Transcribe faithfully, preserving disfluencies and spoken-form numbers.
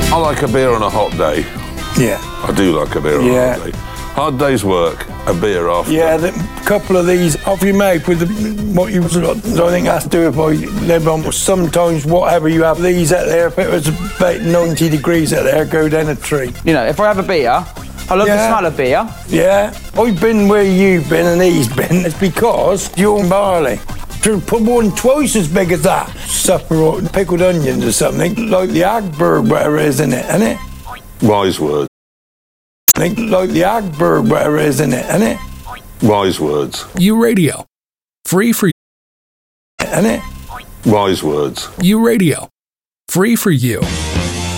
I like a beer on a hot day. Yeah. I do like a beer on Yeah. a hot day. Hard day's work, a beer after. Yeah, a couple of these off you make with the, what you, I think that's to do if I live on. Sometimes whatever you have, these out there, if it was about ninety degrees out there, go down a tree. You know, if I have a beer, I love Yeah. the smell of beer. Yeah, I've been where you've been and he's been. It's because you're barley. To put one twice as big as that. Supper or pickled onions or something, like the Agberg, whatever it is in it, isn't it? Wise words. Think like the Agberg, whatever it is in it, isn't it? Wise words. U Radio. Free for Isn't it? Wise words. U Radio. Free for you.